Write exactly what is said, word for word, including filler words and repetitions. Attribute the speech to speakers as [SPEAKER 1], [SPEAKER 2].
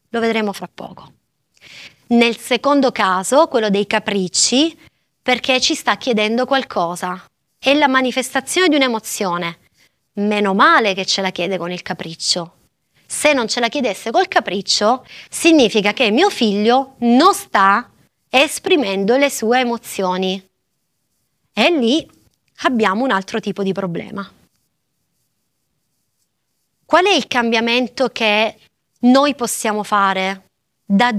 [SPEAKER 1] Lo vedremo fra poco. Nel secondo caso, quello dei capricci, perché ci sta chiedendo qualcosa. È la manifestazione di un'emozione. Meno male che ce la chiede con il capriccio. Se non ce la chiedesse col capriccio, significa che mio figlio non sta esprimendo le sue emozioni. E lì abbiamo un altro tipo di problema. Qual è il cambiamento che noi possiamo fare da